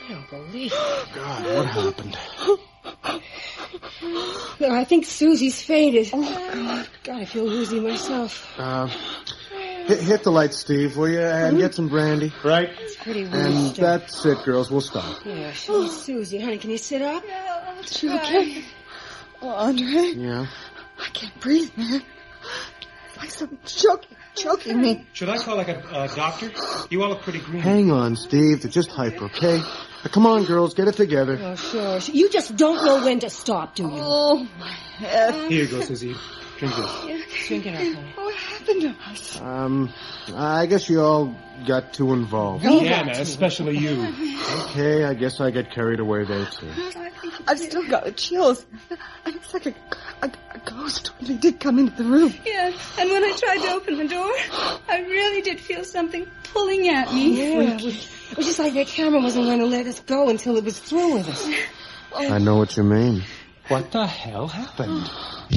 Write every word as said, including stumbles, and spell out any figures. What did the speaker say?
I don't believe it. God, what happened? No, I think Susie's fainted. Oh, God. God, I feel woozy myself. Uh, hit, hit the light, Steve, will you? And mm-hmm. get some brandy. Right. It's pretty weird. And that's it, girls. We'll stop. Yeah, show me Susie. Honey, can you sit up? Yeah, I'll try. Okay. Oh, Andre. Yeah? I can't breathe, man. It's like something choking, choking me. Should I call like a uh, doctor? You all look pretty green. Hang on, Steve. They're just hyper, okay? Now, come on, girls. Get it together. Oh, sure. You just don't know when to stop, do you? Oh, my head. Here you go, Susie. Drink this. Yeah, drink it up, honey. What happened to us? Um, I guess you all got too involved. We yeah, man, especially you. Okay, I guess I get carried away there, too. I've still got the chills. And it's like a, a, a ghost really did come into the room. Yeah, and when I tried to open the door, I really did feel something pulling at me. Yeah, it was, it was just like that camera wasn't going to let us go until it was through with us. I know what you mean. What the hell happened?